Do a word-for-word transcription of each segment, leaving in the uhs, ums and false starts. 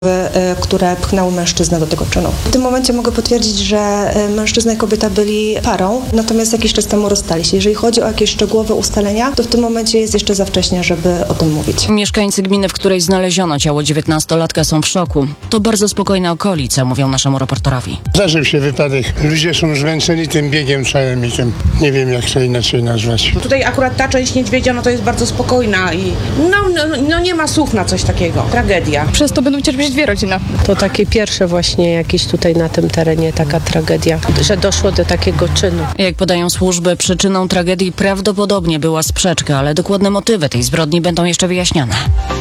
które pchnęły mężczyznę do tego czynu. W tym momencie mogę potwierdzić, że mężczyzna i kobieta byli parą, natomiast jakiś czas temu rozstali się. Jeżeli chodzi o jakieś szczegółowe ustalenia, to w tym momencie jest jeszcze za wcześnie, żeby o tym mówić. Mieszkańcy gminy, w której znaleziono ciało dziewiętnastolatka, są w szoku. To bardzo spokojne okolice, mówią naszemu reporterowi. Zdarzył się wypadek. Ludzie są zmęczeni tym biegiem całym i tym, nie wiem jak to inaczej nazwać. Tutaj akurat ta część Niedźwiedzia, no to jest bardzo spokojna i no, no, no nie ma słów na coś takiego. Tragedia. Przez to będą cierpieć dwie rodziny. To takie pierwsze właśnie jakieś tutaj na tym terenie taka tragedia, że doszło do takiego czynu. Jak podają służby, przyczyną tragedii prawdopodobnie była sprzeczka, ale dokładne motywy tej zbrodni będą jeszcze wyjaśnione.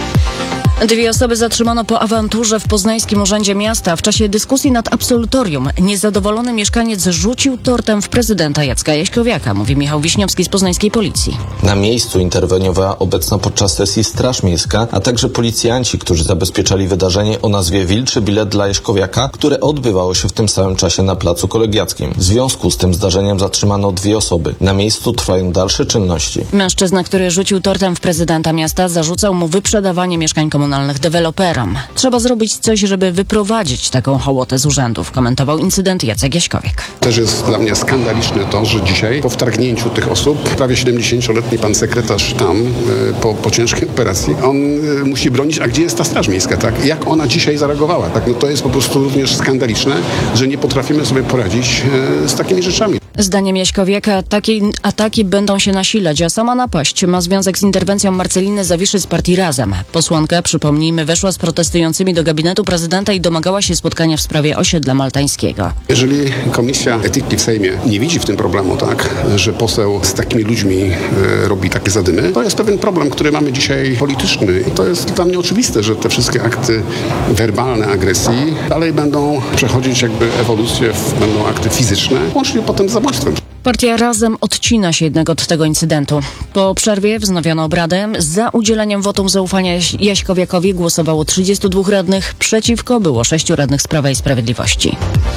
Dwie osoby zatrzymano po awanturze w Poznańskim Urzędzie Miasta. W czasie dyskusji nad absolutorium niezadowolony mieszkaniec rzucił tortem w prezydenta Jacka Jaśkowiaka, mówi Michał Wiśniowski z poznańskiej policji. Na miejscu interweniowała obecna podczas sesji Straż Miejska, a także policjanci, którzy zabezpieczali wydarzenie o nazwie Wilczy Bilet dla Jaśkowiaka, które odbywało się w tym samym czasie na Placu Kolegiackim. W związku z tym zdarzeniem zatrzymano dwie osoby. Na miejscu trwają dalsze czynności. Mężczyzna, który rzucił tortem w prezydenta miasta, zarzucał mu wyprzedawanie mieszkań komunalnych deweloperom. Trzeba zrobić coś, żeby wyprowadzić taką hołotę z urzędów, komentował incydent Jacek Jaśkowiak. Też jest dla mnie skandaliczne to, że dzisiaj po wtargnięciu tych osób, prawie siedemdziesięcioletni pan sekretarz tam po, po ciężkiej operacji, on musi bronić, a gdzie jest ta Straż Miejska, tak? Jak ona dzisiaj zareagowała, tak? No to jest po prostu również skandaliczne, że nie potrafimy sobie poradzić z takimi rzeczami. Zdaniem Jaśkowiaka takie ataki będą się nasilać, a sama napaść ma związek z interwencją Marceliny Zawiszy z partii Razem. Posłanka, przypomnijmy, weszła z protestującymi do gabinetu prezydenta i domagała się spotkania w sprawie osiedla maltańskiego. Jeżeli Komisja Etyki w Sejmie nie widzi w tym problemu, tak, że poseł z takimi ludźmi e, robi takie zadymy, to jest pewien problem, który mamy dzisiaj polityczny. I to jest dla mnie oczywiste, że te wszystkie akty werbalne agresji dalej będą przechodzić jakby ewolucję, w, będą akty fizyczne, łącznie potem z zabójstwem. Partia Razem odcina się jednak od tego incydentu. Po przerwie wznowiono obrady. Za udzieleniem wotum zaufania Jaśkowiakowi głosowało trzydziestu dwóch radnych, przeciwko było sześciu radnych z Prawa i Sprawiedliwości.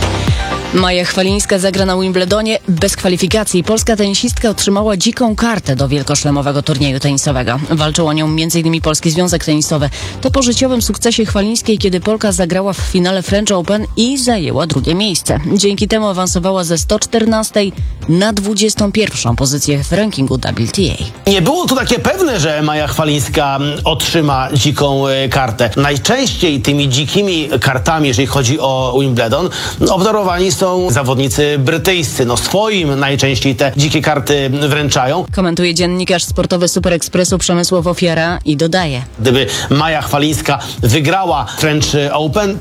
Maja Chwalińska zagra na Wimbledonie bez kwalifikacji. Polska tenisistka otrzymała dziką kartę do wielkoszlemowego turnieju tenisowego. Walczył o nią między innymi Polski Związek Tenisowy. To po życiowym sukcesie Chwalińskiej, kiedy Polka zagrała w finale French Open i zajęła drugie miejsce. Dzięki temu awansowała ze sto czternastej na dwudziestą pierwszą pozycję w rankingu W T A. Nie było to takie pewne, że Maja Chwalińska otrzyma dziką kartę. Najczęściej tymi dzikimi kartami, jeżeli chodzi o Wimbledon, obdarowani są są zawodnicy brytyjscy. No swoim najczęściej te dzikie karty wręczają. Komentuje dziennikarz sportowy Super Expressu Przemysław Ofiara i dodaje: Gdyby Maja Chwalińska wygrała French Open,